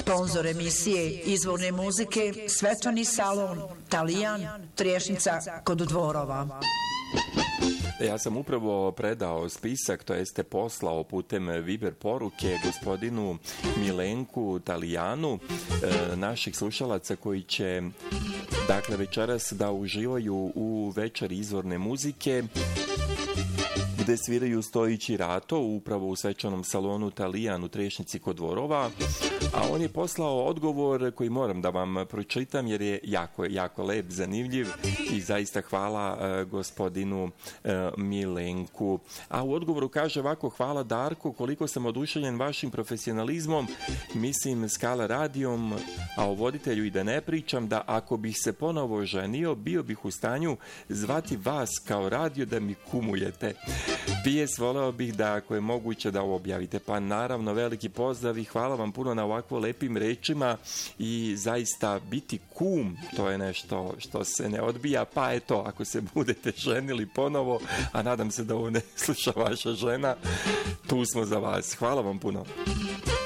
Sponzor emisije izvorne muzike Svečani salon Talijan, Triješnica kod Dvorova. Ja sam upravo predao spisak, to jeste poslao putem Viber poruke gospodinu Milenku Talijanu, naših slušalaca koji će dakle večeras da uživaju u večeri izvorne muzike gde sviraju Stojići Rato upravo u svečanom salonu Talijan u Triješnici kod Dvorova, a on je poslao odgovor koji moram da vam pročitam jer je jako lep, zanimljiv i zaista hvala gospodinu Milenku. A u odgovoru kaže ovako: hvala Darko, koliko sam oduševljen vašim profesionalizmom, mislim Skala radijom, a o voditelju i da ne pričam, da ako bih se ponovo ženio, bio bih u stanju zvati vas kao radio da mi kumujete. PS, voleo bih da ako je moguće da ovo objavite. Pa naravno, veliki pozdrav i hvala vam puno na ovako lepim rečima i zaista biti kum, to je nešto što se ne odbija, pa eto, ako se budete ženili ponovo, a nadam se da ovo ne sluša vaša žena, tu smo za vas. Hvala vam puno.